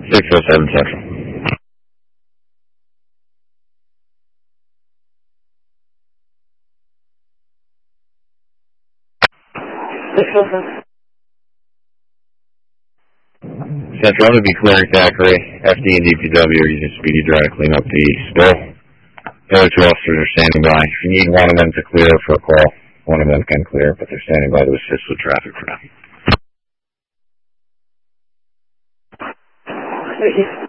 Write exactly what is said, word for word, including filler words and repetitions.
six oh seven Central. Central, to be clearing Thackeray, F D and D P W are using speedy dry to clean up the spill. The other two officers are standing by. If you need one of them to clear for a call, one of them can clear, but they're standing by to assist with traffic for now.